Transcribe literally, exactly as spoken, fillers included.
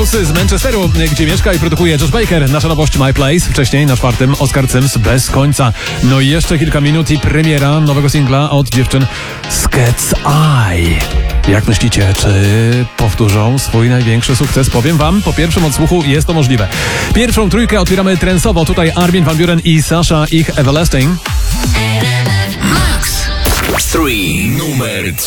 News z Manchesteru, gdzie mieszka i produkuje Josh Baker. Nasza nowość My Place. Wcześniej na czwartym Oscar Sims Bez końca. No i jeszcze kilka minut i premiera nowego singla od dziewczyn z Cat's Eye. Jak myślicie, czy powtórzą swój największy sukces? Powiem wam, po pierwszym odsłuchu jest to możliwe. Pierwszą trójkę otwieramy trensowo. Tutaj Armin van Buuren i Sasha, ich Everlasting. Max. trzy. Numer trzy.